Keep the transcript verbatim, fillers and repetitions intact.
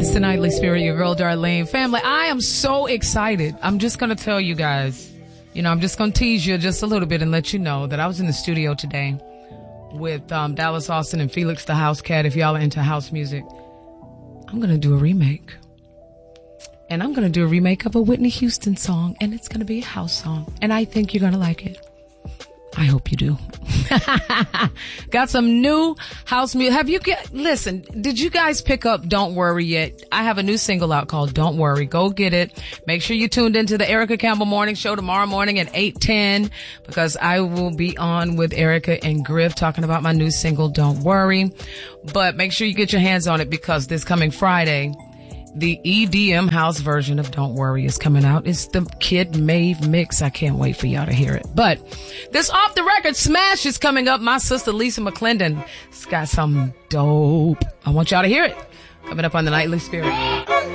It's the Nightly Spirit, your girl Darlene. Family, I am so excited. I'm just going to tell you guys, you know, I'm just going to tease you just a little bit and let you know that I was in the studio today with um, Dallas Austin and Felix the House Cat. If y'all are into house music, I'm going to do a remake. And I'm going to do a remake of a Whitney Houston song, and it's going to be a house song. And I think you're going to like it. I hope you do. Got some new house music. Have you get, listen, did you guys pick up Don't Worry yet? I have a new single out called Don't Worry. Go get it. Make sure you tuned into the Erica Campbell Morning Show tomorrow morning at eight ten because I will be on with Erica and Griff talking about my new single, Don't Worry. But make sure you get your hands on it because this coming Friday, the E D M house version of Don't Worry is coming out. It's the Kid Mave mix. I can't wait for y'all to hear it. But this off the record smash is coming up. My sister Lisa McClendon has got something dope. I want y'all to hear it. Coming up on the Nightly Spirit.